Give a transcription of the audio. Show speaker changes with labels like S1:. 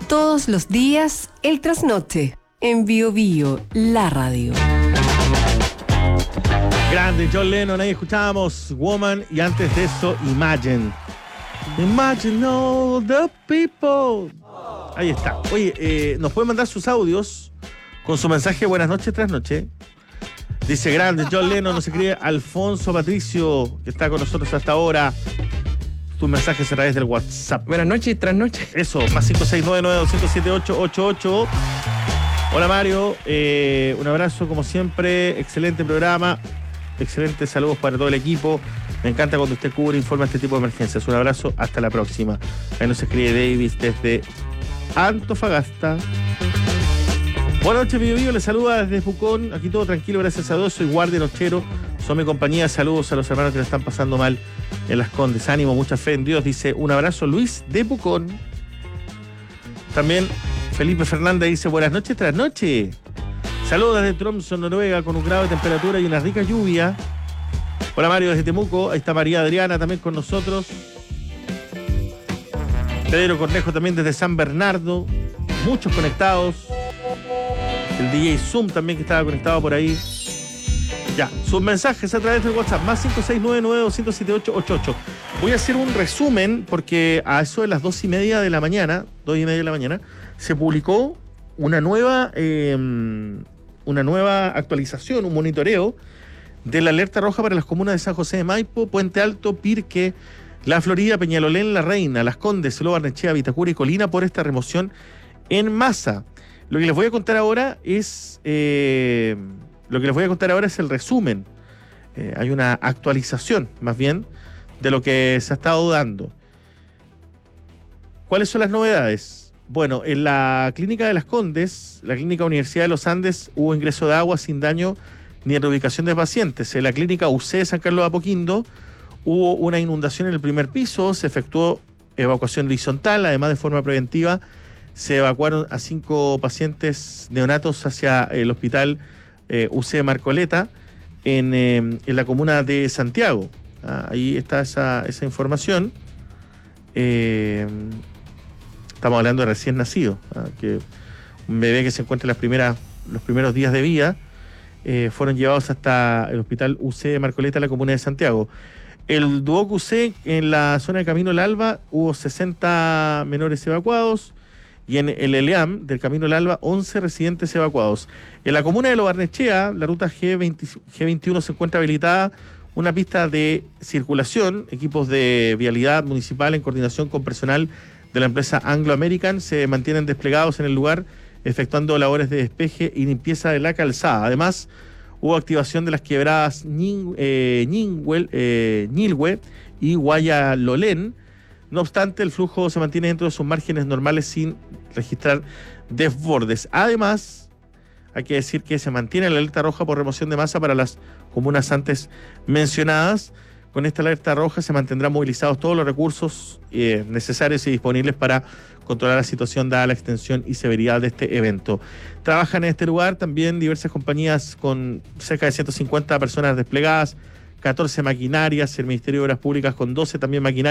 S1: Todos los días, el trasnoche. En Bio Bio, la radio.
S2: Grande John Lennon, ahí escuchábamos Woman y antes de eso Imagine. Imagine all the people. Ahí está. Oye, nos pueden mandar sus audios con su mensaje buenas noches, trasnoche. Dice grande John Lennon, nos escribe Alfonso Patricio, que está con nosotros hasta ahora. Tus mensajes a través del WhatsApp.
S3: Buenas noches, trasnoche.
S2: Eso, más 569-9278-88. Hola Mario, un abrazo como siempre, excelente programa, excelentes saludos para todo el equipo. Me encanta cuando usted cubre e informa este tipo de emergencias. Un abrazo, hasta la próxima. Ahí nos escribe Davis desde Antofagasta. Buenas noches, Bio Bio, les saluda desde Pucón. Aquí todo tranquilo, gracias a Dios. Soy guardia nochero, son mi compañía. Saludos a los hermanos que la están pasando mal en Las Condes. Ánimo, mucha fe en Dios. Dice, un abrazo, Luis de Pucón. También Felipe Fernández dice, buenas noches, trasnoche. Saludos desde Tromsø, Noruega, con un grado de temperatura y una rica lluvia. Hola Mario desde Temuco. Ahí está María Adriana también con nosotros. Pedro Cornejo también desde San Bernardo. Muchos conectados. El DJ Zoom también que estaba conectado por ahí. Ya, sus mensajes a través del WhatsApp, más 569-9278-88. Voy a hacer un resumen porque a eso de las 2:30 de la mañana, se publicó una nueva actualización, un monitoreo de la alerta roja para las comunas de San José de Maipo, Puente Alto, Pirque, La Florida, Peñalolén, La Reina, Las Condes, Lo Barnechea, Vitacura y Colina por esta remoción en masa. Lo que les voy a contar ahora es el resumen. Hay una actualización, más bien, de lo que se ha estado dando. ¿Cuáles son las novedades? Bueno, en la clínica de Las Condes, la clínica Universidad de los Andes, hubo ingreso de agua sin daño ni reubicación de pacientes. En la clínica UC de San Carlos de Apoquindo hubo una inundación en el primer piso, se efectuó evacuación horizontal, además de forma preventiva se evacuaron a 5 pacientes neonatos hacia el hospital UC de Marcoleta en la comuna de Santiago. Ahí está esa información. Estamos hablando de recién nacido, que un bebé que se encuentra en los primeros días de vida fueron llevados hasta el hospital UC de Marcoleta en la comuna de Santiago. El Duoc UC en la zona de Camino al Alba hubo 60 menores evacuados. Y en el ELEAM del Camino al Alba, 11 residentes evacuados. En la comuna de Lo Barnechea, la ruta G21 se encuentra habilitada una pista de circulación. Equipos de vialidad municipal en coordinación con personal de la empresa Anglo American se mantienen desplegados en el lugar, efectuando labores de despeje y limpieza de la calzada. Además, hubo activación de las quebradas Ñilhue y Guayalolén. No obstante, el flujo se mantiene dentro de sus márgenes normales sin registrar desbordes. Además, hay que decir que se mantiene la alerta roja por remoción de masa para las comunas antes mencionadas. Con esta alerta roja se mantendrán movilizados todos los recursos necesarios y disponibles para controlar la situación dada la extensión y severidad de este evento. Trabajan en este lugar también diversas compañías con cerca de 150 personas desplegadas, 14 maquinarias, el Ministerio de Obras Públicas con 12 también maquinarias.